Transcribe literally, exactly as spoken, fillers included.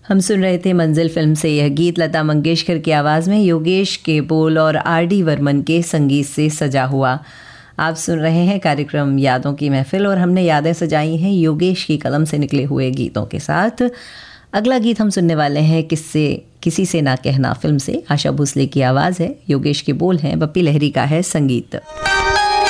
हम सुन रहे थे मंजिल फिल्म से यह गीत लता मंगेशकर की आवाज़ में योगेश के बोल और आर डी वर्मन के संगीत से सजा हुआ। आप सुन रहे हैं कार्यक्रम यादों की महफिल और हमने यादें सजाई हैं योगेश की कलम से निकले हुए गीतों के साथ। अगला गीत हम सुनने वाले हैं किससे किसी से ना कहना फिल्म से। आशा भोसले की आवाज़ है, योगेश के बोल हैं, बप्पी लहरी का है संगीत।